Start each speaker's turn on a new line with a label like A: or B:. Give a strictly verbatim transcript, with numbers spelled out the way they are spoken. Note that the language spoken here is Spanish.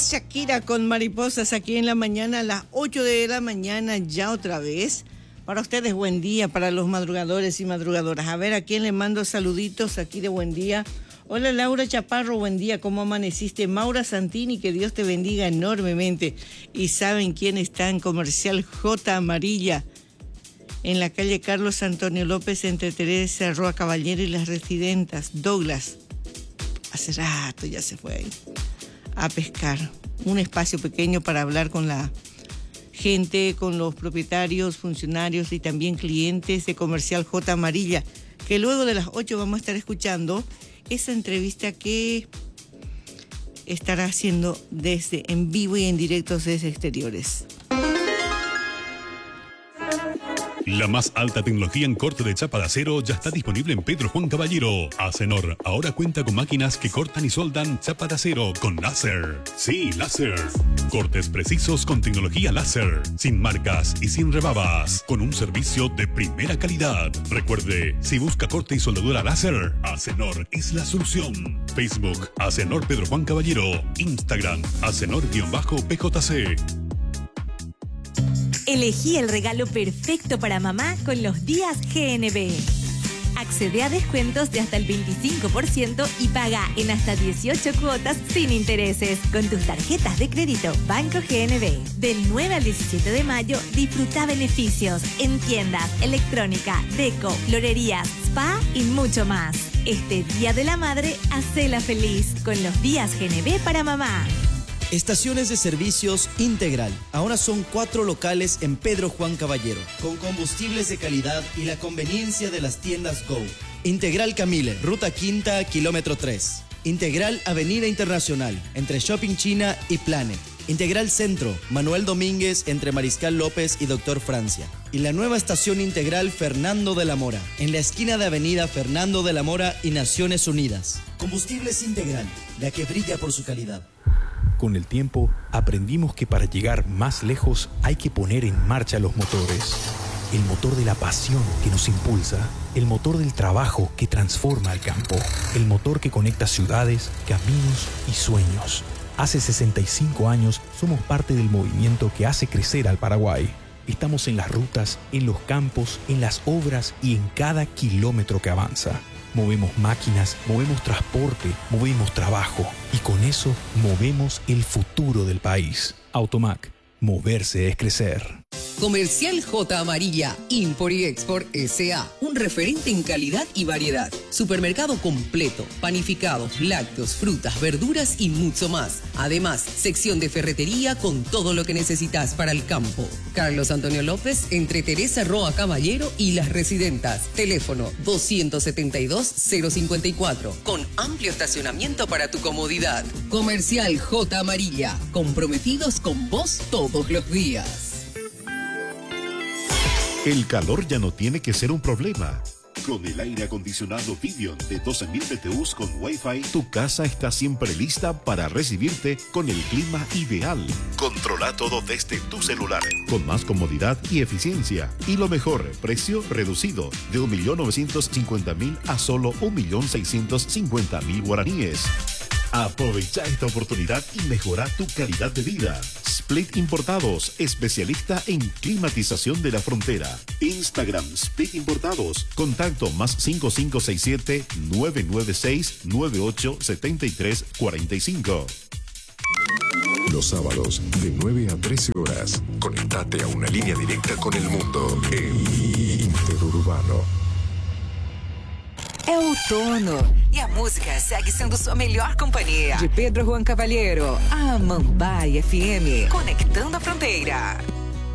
A: Es Shakira con Mariposas aquí en la mañana, a las ocho de la mañana ya otra vez. Para ustedes, buen día, para los madrugadores y madrugadoras. A ver, ¿a quién le mando saluditos aquí de buen día? Hola, Laura Chaparro, buen día, ¿cómo amaneciste? Maura Santini, que Dios te bendiga enormemente. ¿Y saben quién está en Comercial J Amarilla? En la calle Carlos Antonio López, entre Teresa Roa Caballero y las Residentas. Douglas, hace rato ya se fue ahí a pescar. Un espacio pequeño para hablar con la gente, con los propietarios, funcionarios y también clientes de Comercial J Amarilla, que luego de las ocho vamos a estar escuchando esa entrevista que estará haciendo desde en vivo y en directo desde exteriores.
B: La más alta tecnología en corte de chapa de acero ya está disponible en Pedro Juan Caballero. Acenor ahora cuenta con máquinas que cortan y soldan chapa de acero con láser. Sí, láser. Cortes precisos con tecnología láser, sin marcas y sin rebabas, con un servicio de primera calidad. Recuerde, si busca corte y soldadura láser, Acenor es la solución. Facebook, Acenor Pedro Juan Caballero. Instagram, Acenor-P J C.
C: Elegí el regalo perfecto para mamá con los días G N B. Accede a descuentos de hasta el veinticinco por ciento y paga en hasta dieciocho cuotas sin intereses con tus tarjetas de crédito Banco G N B. Del nueve al diecisiete de mayo, disfruta beneficios en tiendas, electrónica, deco, florerías, spa y mucho más. Este Día de la Madre, hacela feliz con los días G N B para mamá.
D: Estaciones de servicios Integral. Ahora son cuatro locales en Pedro Juan Caballero, con combustibles de calidad y la conveniencia de las tiendas Go. Integral Camile, Ruta Quinta, kilómetro tres. Integral Avenida Internacional, entre Shopping China y Planet. Integral Centro, Manuel Domínguez, entre Mariscal López y Doctor Francia. Y la nueva estación Integral Fernando de la Mora, en la esquina de Avenida Fernando de la Mora y Naciones Unidas. Combustibles Integral, la que brilla por su calidad.
E: Con el tiempo, aprendimos que para llegar más lejos hay que poner en marcha los motores. El motor de la pasión que nos impulsa, el motor del trabajo que transforma al campo, el motor que conecta ciudades, caminos y sueños. Hace sesenta y cinco años somos parte del movimiento que hace crecer al Paraguay. Estamos en las rutas, en los campos, en las obras y en cada kilómetro que avanza. Movemos máquinas, movemos transporte, movemos trabajo y con eso movemos el futuro del país. Automac, moverse es crecer.
F: Comercial J Amarilla, Import y Export S A, un referente en calidad y variedad. Supermercado completo, panificados, lácteos, frutas, verduras y mucho más. Además, sección de ferretería con todo lo que necesitas para el campo. Carlos Antonio López, entre Teresa Roa Caballero y Las Residentas. Teléfono doscientos setenta y dos, cero cincuenta y cuatro, con amplio estacionamiento para tu comodidad. Comercial J Amarilla, comprometidos con vos todos los días.
G: El calor ya no tiene que ser un problema. Con el aire acondicionado Vivion de doce mil B T Us con Wi-Fi, tu casa está siempre lista para recibirte con el clima ideal. Controla todo desde tu celular, con más comodidad y eficiencia. Y lo mejor, precio reducido, de un millón novecientos cincuenta mil a solo un millón seiscientos cincuenta mil guaraníes. Aprovecha esta oportunidad y mejora tu calidad de vida. Split Importados, especialista en climatización de la frontera. Instagram Split Importados. Contacto más cinco cinco seis siete, nueve nueve seis, nueve ocho siete tres cuatro cinco.
H: Los sábados de nueve a trece horas, conectate a una línea directa con el mundo en Interurbano.
I: É outono e a música segue sendo sua melhor companhia. De Pedro Juan Caballero a Mambaia F M, conectando a fronteira.